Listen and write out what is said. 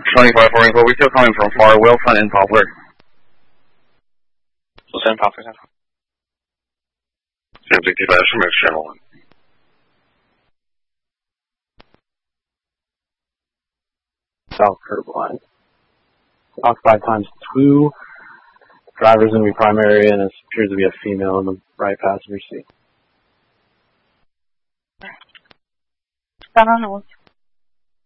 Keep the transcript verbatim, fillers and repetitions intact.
twenty-five four info, we're still coming from far, Wilson and Poplar. Wilson and Poplar. Sam sixty-five, Schmidt, channel one. South curb line. Occupied times two. Driver's going to be primary, and it appears to be a female in the right passenger seat. Seven,